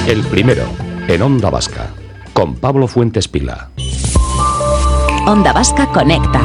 El primero, en Onda Vasca, con Pablo Fuentes Pila. Onda Vasca Conecta.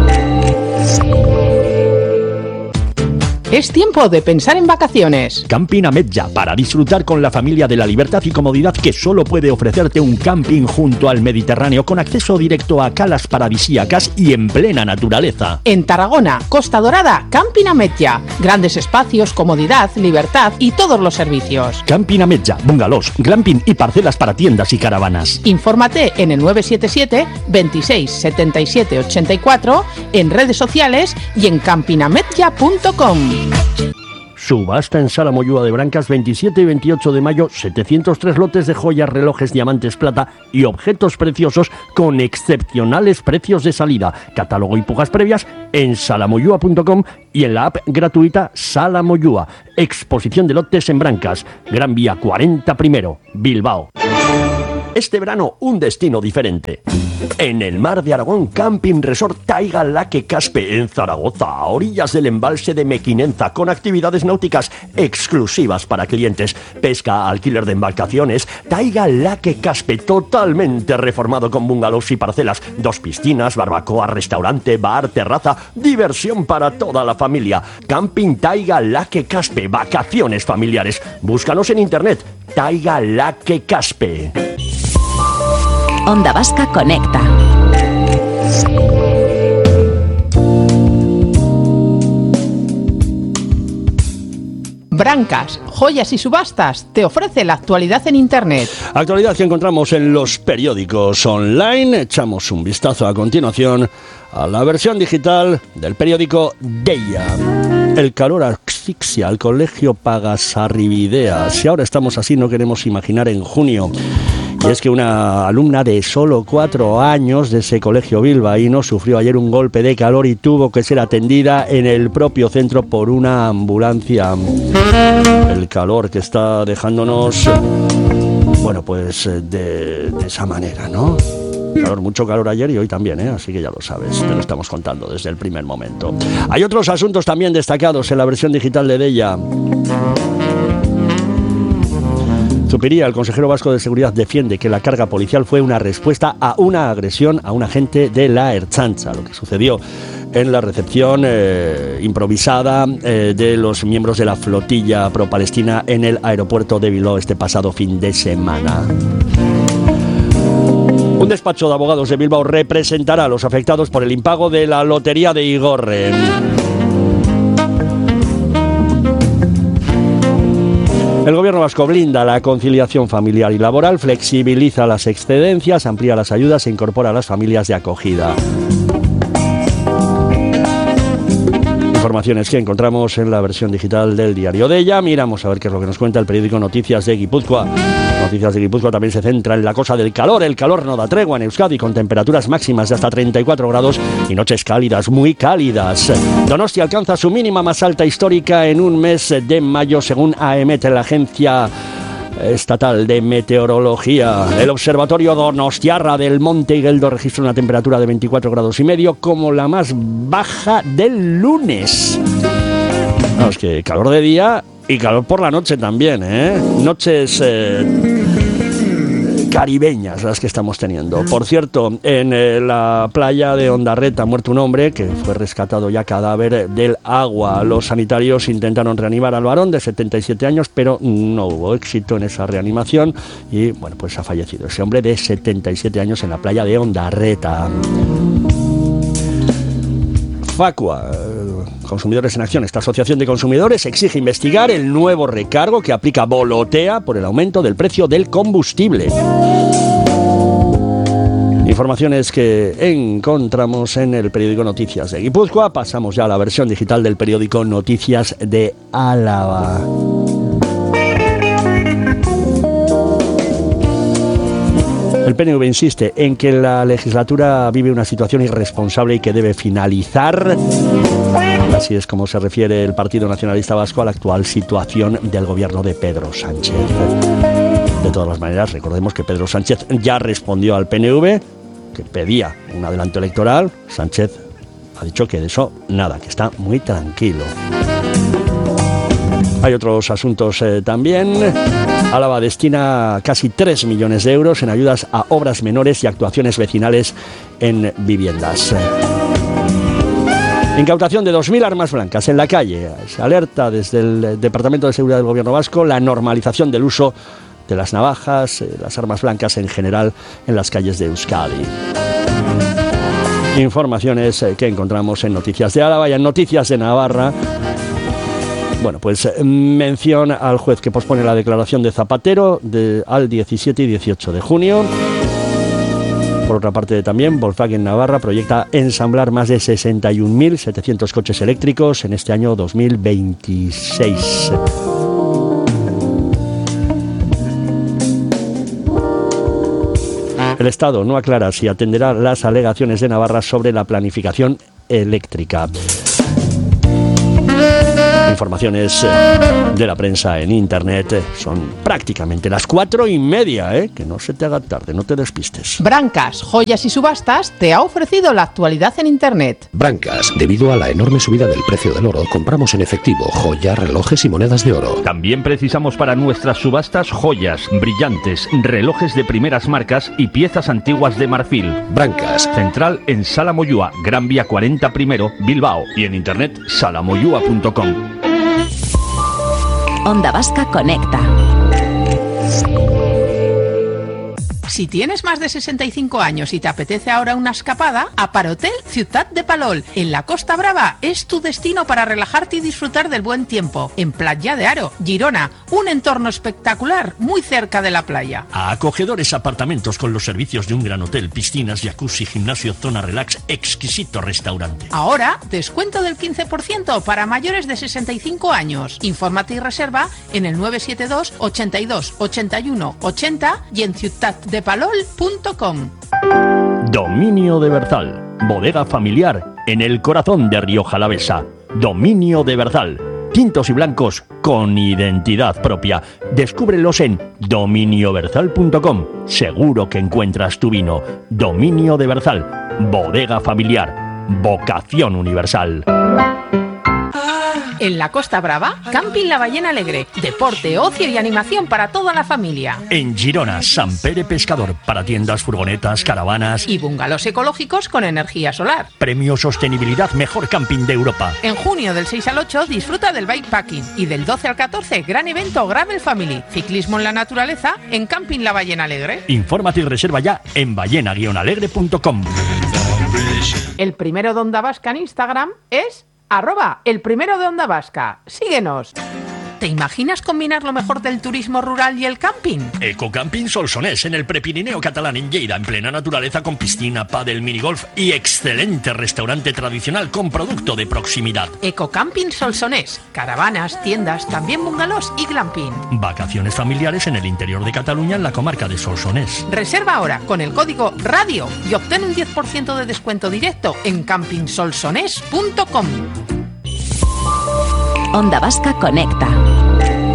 Es tiempo de pensar en vacaciones. Camping Ametlla, para disfrutar con la familia de la libertad y comodidad que solo puede ofrecerte un camping junto al Mediterráneo, con acceso directo a calas paradisíacas y en plena naturaleza. En Tarragona, Costa Dorada, Camping Ametlla. Grandes espacios, comodidad, libertad y todos los servicios. Camping Ametlla, bungalows, glamping y parcelas para tiendas y caravanas. Infórmate en el 977 26 77 84, en redes sociales y en campingametlla.com. Subasta en Sala Moyúa de Brancas, 27 y 28 de mayo, 703 lotes de joyas, relojes, diamantes, plata y objetos preciosos con excepcionales precios de salida. Catálogo y pujas previas en salamoyúa.com y en la app gratuita Sala Moyúa. Exposición de lotes en Brancas, Gran Vía 40 primero, Bilbao. Este verano, un destino diferente. En el Mar de Aragón, Camping Resort Taiga Laque Caspe, en Zaragoza, a orillas del embalse de Mequinenza, con actividades náuticas exclusivas para clientes, pesca, alquiler de embarcaciones. Taiga Laque Caspe, totalmente reformado con bungalows y parcelas, 2 piscinas, barbacoa, restaurante, bar, terraza, diversión para toda la familia. Camping Taiga Laque Caspe, vacaciones familiares. Búscanos en internet, Taiga Laque Caspe. Onda Vasca Conecta. Brancas, joyas y subastas te ofrece la actualidad en internet. Actualidad que encontramos en los periódicos online. Echamos un vistazo a continuación a la versión digital del periódico Deia. El calor asfixia al colegio Pagasarribidea. Si ahora estamos así, no queremos imaginar en junio. Y es que una alumna de solo 4 años de ese colegio bilbaíno sufrió ayer un golpe de calor y tuvo que ser atendida en el propio centro por una ambulancia. El calor que está dejándonos, bueno, pues de esa manera, ¿no? Mucho calor ayer y hoy también, así que ya lo sabes, te lo estamos contando desde el primer momento. Hay otros asuntos también destacados en la versión digital de Deia. Zupiría, el consejero vasco de Seguridad, defiende que la carga policial fue una respuesta a una agresión a un agente de la Ertzaintza, lo que sucedió en la recepción improvisada de los miembros de la flotilla pro-palestina en el aeropuerto de Bilbao este pasado fin de semana. Un despacho de abogados de Bilbao representará a los afectados por el impago de la lotería de Igorre. El gobierno vasco blinda la conciliación familiar y laboral, flexibiliza las excedencias, amplía las ayudas e incorpora a las familias de acogida. Informaciones que encontramos en la versión digital del diario Deia. Miramos a ver qué es lo que nos cuenta el periódico Noticias de Guipúzcoa. Noticias de Guipúzcoa también se centra en la cosa del calor. El calor no da tregua en Euskadi, con temperaturas máximas de hasta 34 grados y noches cálidas, muy cálidas. Donostia alcanza su mínima más alta histórica en un mes de mayo, según AEMET, la agencia estatal de meteorología. El observatorio donostiarra del Monte Igueldo registra una temperatura de 24 grados y medio, como la más baja del lunes. Es que calor de día y calor por la noche también, noches caribeñas las que estamos teniendo. Por cierto, en la playa de Ondarreta ha muerto un hombre que fue rescatado ya cadáver del agua. Los sanitarios intentaron reanimar al varón de 77 años, pero no hubo éxito en esa reanimación y, bueno, pues ha fallecido ese hombre de 77 años en la playa de Ondarreta. Facua, Consumidores en Acción. Esta asociación de consumidores exige investigar el nuevo recargo que aplica Volotea por el aumento del precio del combustible. Informaciones que encontramos en el periódico Noticias de Guipúzcoa. Pasamos ya a la versión digital del periódico Noticias de Álava. El PNV insiste en que la legislatura vive una situación irresponsable y que debe finalizar. Así es como se refiere el Partido Nacionalista Vasco a la actual situación del gobierno de Pedro Sánchez. De todas las maneras, recordemos que Pedro Sánchez ya respondió al PNV, que pedía un adelanto electoral. Sánchez ha dicho que de eso nada, que está muy tranquilo. Hay otros asuntos también. Álava destina casi 3 millones de euros en ayudas a obras menores y actuaciones vecinales en viviendas. Incautación de 2.000 armas blancas en la calle. Se alerta desde el Departamento de Seguridad del Gobierno Vasco la normalización del uso de las navajas, las armas blancas en general en las calles de Euskadi. Informaciones que encontramos en Noticias de Álava y en Noticias de Navarra. Bueno, pues mención al juez que pospone la declaración de Zapatero al 17 y 18 de junio. Por otra parte, también Volkswagen Navarra proyecta ensamblar más de 61.700 coches eléctricos en este año 2026. El Estado no aclara si atenderá las alegaciones de Navarra sobre la planificación eléctrica. Informaciones de la prensa en internet. Son prácticamente las 4:30, que no se te haga tarde, no te despistes. Brancas, Joyas y Subastas te ha ofrecido la actualidad en internet. Brancas, debido a la enorme subida del precio del oro, compramos en efectivo joyas, relojes y monedas de oro. También precisamos para nuestras subastas joyas, brillantes, relojes de primeras marcas y piezas antiguas de marfil. Brancas. Central en Sala Moyúa, Gran Vía 40 primero, Bilbao, y en internet salamoyua.com. Onda Vasca Conecta. Si tienes más de 65 años y te apetece ahora una escapada, Aparhotel Ciutat de Palol, en la Costa Brava, es tu destino para relajarte y disfrutar del buen tiempo. En Platja de Aro, Girona, un entorno espectacular, muy cerca de la playa. A acogedores apartamentos con los servicios de un gran hotel, piscinas, jacuzzi, gimnasio, zona relax, exquisito restaurante. Ahora, descuento del 15% para mayores de 65 años. Infórmate y reserva en el 972 82 81 80 y en ciutatdepalol.com. Dominio de Berzal, bodega familiar en el corazón de Rioja Alavesa. Dominio de Berzal, tintos y blancos con identidad propia. Descúbrelos en dominioberzal.com. Seguro que encuentras tu vino. Dominio de Berzal, bodega familiar, vocación universal. En la Costa Brava, Camping La Ballena Alegre. Deporte, ocio y animación para toda la familia. En Girona, Sant Pere Pescador, para tiendas, furgonetas, caravanas Y bungalows ecológicos con energía solar. Premio Sostenibilidad Mejor Camping de Europa. En junio del 6 al 8 disfruta del bikepacking y del 12 al 14 gran evento Gravel Family. Ciclismo en la naturaleza en Camping La Ballena Alegre. Infórmate y reserva ya en ballena-alegre.com. El primero de Onda Vasca en Instagram es @elprimerodeondavasca. Síguenos. ¿Te imaginas combinar lo mejor del turismo rural y el camping? Ecocamping Solsonés, en el Prepirineo catalán en Lleida, en plena naturaleza, con piscina, pádel, minigolf y excelente restaurante tradicional con producto de proximidad. Ecocamping Solsonés. Caravanas, tiendas, también bungalows y glamping. Vacaciones familiares en el interior de Cataluña, en la comarca de Solsonés. Reserva ahora con el código RADIO y obtén un 10% de descuento directo en campingsolsonés.com. Onda Vasca Conecta.